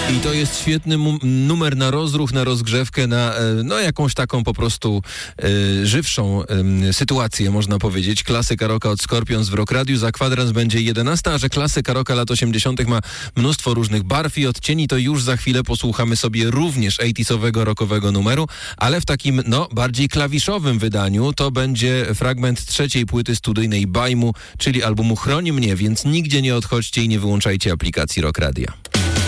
I to jest świetny numer na rozruch, na rozgrzewkę, na jakąś taką po prostu żywszą sytuację, można powiedzieć. Klasyka rocka od Scorpions w Rock Radiu. Za kwadrans będzie 11, a że klasyka rocka lat 80. ma mnóstwo różnych barw i odcieni, to już za chwilę posłuchamy sobie również 80'sowego rockowego numeru, ale w takim, bardziej klawiszowym wydaniu. To będzie fragment trzeciej płyty studyjnej Bajmu, czyli albumu Chroń mnie, więc nigdzie nie odchodźcie i nie wyłączajcie aplikacji Rock Radia.